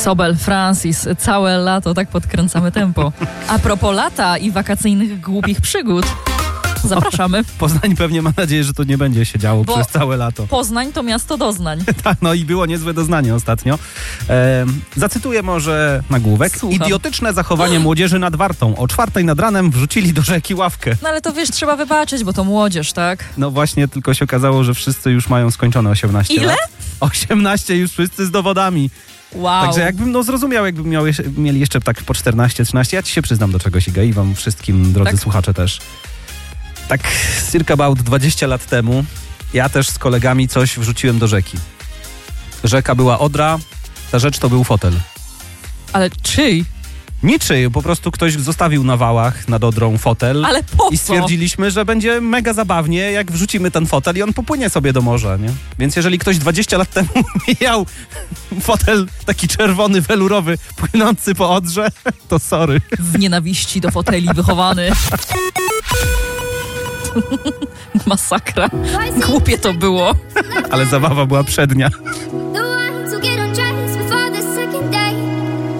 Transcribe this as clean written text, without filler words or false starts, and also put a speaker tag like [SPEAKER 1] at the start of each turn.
[SPEAKER 1] Sobel, Francis, całe lato tak podkręcamy tempo. A propos lata i wakacyjnych głupich przygód, zapraszamy.
[SPEAKER 2] Poznań pewnie ma nadzieję, że to nie będzie się działo przez całe lato.
[SPEAKER 1] Poznań to miasto doznań.
[SPEAKER 2] Tak, no i było niezłe doznanie ostatnio. Zacytuję może nagłówek.
[SPEAKER 1] Słucham.
[SPEAKER 2] Idiotyczne zachowanie młodzieży nad Wartą. O 4:00 nad ranem wrzucili do rzeki ławkę.
[SPEAKER 1] No ale to wiesz, trzeba wybaczyć, bo to młodzież, tak?
[SPEAKER 2] No właśnie, tylko się okazało, że wszyscy już mają skończone 18
[SPEAKER 1] Ile?
[SPEAKER 2] lat. 18 już wszyscy z dowodami.
[SPEAKER 1] Wow.
[SPEAKER 2] Także jakbym zrozumiał, jakby mieli jeszcze tak po 14-13. Ja ci się przyznam do czegoś, Iga, i wam wszystkim, drodzy słuchacze też. Tak circa about 20 lat temu ja też z kolegami coś wrzuciłem do rzeki. Rzeka była Odra, ta rzecz to był fotel.
[SPEAKER 1] Ale czyj?
[SPEAKER 2] Niczyj, po prostu ktoś zostawił na wałach nad Odrą fotel.
[SPEAKER 1] Ale po
[SPEAKER 2] I
[SPEAKER 1] co?
[SPEAKER 2] stwierdziliśmy, że będzie mega zabawnie, jak wrzucimy ten fotel i on popłynie sobie do morza, nie? Więc jeżeli ktoś 20 lat temu miał fotel taki czerwony, welurowy, płynący po Odrze, to sorry.
[SPEAKER 1] Z nienawiści do foteli wychowany. Masakra. Głupie to było.
[SPEAKER 2] Ale zabawa była przednia.